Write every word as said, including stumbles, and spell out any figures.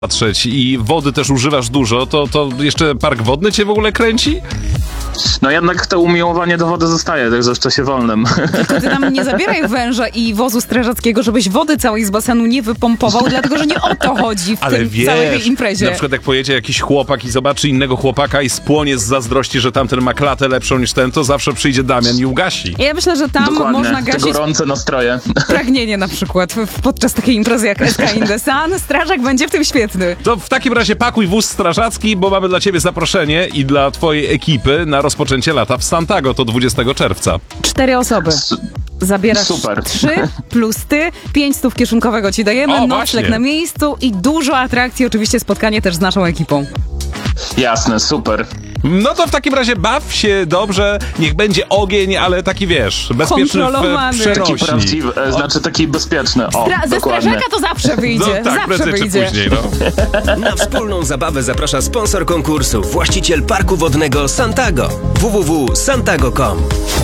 patrzeć i wody też używasz dużo, to, to jeszcze park wodny cię w ogóle kręci? No jednak to umiłowanie do wody zostaje, także w czasie wolnym. Tylko ty nam nie zabieraj węża i wozu strażackiego, żebyś wody całej z basenu nie wypompował, dlatego że nie o to chodzi w Ale tym wiesz, całej tej imprezie. Na przykład jak pojedzie jakiś chłopak i zobaczy innego chłopaka i spłonie z zazdrości, że tamten ma klatę lepszą niż ten, to zawsze przyjdzie Damian i ugasi. Ja myślę, że tam Dokładnie, można te gasić gorące nastroje. pragnienie na przykład w- podczas takiej imprezy jak S K in the Sun. Strażak będzie w tym świetny. To w takim razie pakuj wóz strażacki, bo mamy dla ciebie zaproszenie i dla twojej ekipy na rozpoczęcie lata w Santago, to dwudziestego czerwca. Cztery osoby. Zabierasz Super. trzy plus ty, pięć stów kieszonkowego ci dajemy, O, nocleg właśnie. na miejscu i dużo atrakcji, oczywiście spotkanie też z naszą ekipą. Jasne, super. No to w takim razie baw się dobrze, niech będzie ogień, ale taki wiesz, bezpieczny w Kontrolowany. Taki przenośni. prawdziwy, e, znaczy taki bezpieczny. O, Stra- ze dokładnie. strażaka to zawsze No wyjdzie, tak, zawsze prędzej czy wyjdzie. później, no. Na wspólną zabawę zaprasza sponsor konkursu, właściciel parku wodnego Santago. w w w kropka santago kropka com